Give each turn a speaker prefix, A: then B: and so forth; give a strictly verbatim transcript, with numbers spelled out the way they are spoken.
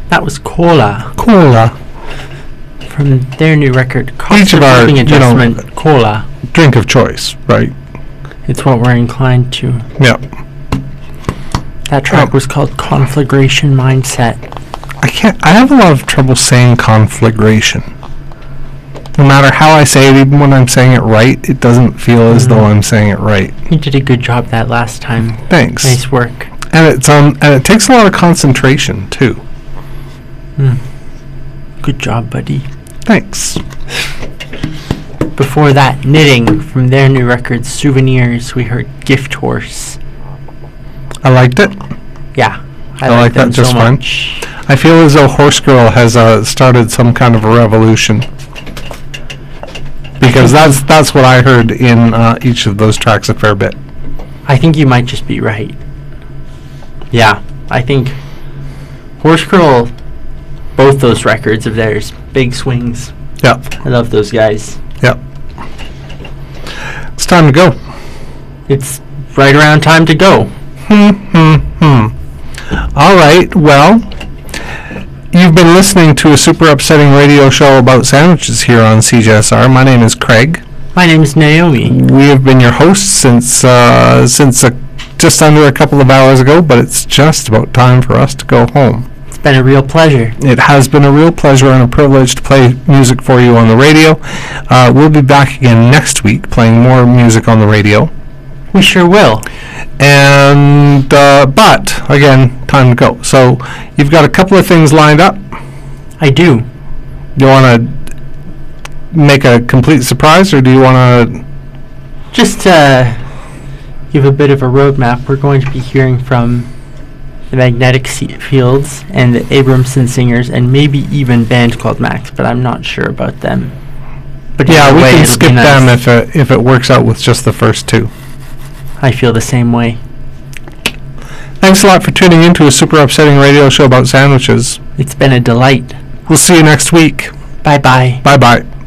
A: That was Cola
B: Cola.
A: from their new record, Cost
B: Each of our,
A: Living
B: you know,
A: Adjustment, Cola.
B: Drink of choice, right?
A: It's what we're inclined to.
B: Yep.
A: That track
B: Oh.
A: was called Conflagration Mindset.
B: I can't. I have a lot of trouble saying conflagration. No matter how I say it, even when I'm saying it right, it doesn't feel as
A: Mm.
B: though I'm saying it right.
A: You did a good job that last time.
B: Thanks.
A: Nice work.
B: And it's um, and it takes a lot of concentration too.
A: Mm. Good job, buddy.
B: Thanks.
A: Before that, Knitting from their new record, Souvenirs, we heard Gift Horse.
B: I liked it.
A: Yeah, I,
B: I
A: like
B: like that
A: them
B: just
A: so
B: fine.
A: much.
B: I feel as though Horse Girl has uh, started some kind of a revolution. Because that's that's what I heard in uh, each of those tracks a fair bit.
A: I think you might just be right. Yeah, I think Horse Girl, both those records of theirs, big swings.
B: Yep.
A: I love those guys.
B: Yep. It's time to go.
A: It's right around time to go.
B: Hmm, hmm, hmm. All right, well, you've been listening to a super upsetting radio show about sandwiches here on C J S R. My name is Craig.
A: My name is Naomi.
B: We have been your hosts since uh, since a, just under a couple of hours ago, but it's just about time for us to go home.
A: It's been a real pleasure.
B: It has been a real pleasure and a privilege to play music for you on the radio. Uh, we'll be back again next week playing more music on the radio.
A: We sure will.
B: And, uh, but, again, time to go. So, you've got a couple of things lined up.
A: I do.
B: Do you want to make a complete surprise, or do you want to...
A: Just to give a bit of a roadmap, we're going to be hearing from the Magnetic Se- Fields and the Abramson Singers, and maybe even band called Max, but I'm not sure about them. But
B: Yeah,
A: either
B: we
A: way,
B: can
A: it'll be
B: skip
A: nice.
B: them if it, if it works out with just the first two.
A: I feel the same way.
B: Thanks a lot for tuning in to a super upsetting radio show about sandwiches.
A: It's been a delight.
B: We'll see you next week.
A: Bye-bye.
B: Bye-bye.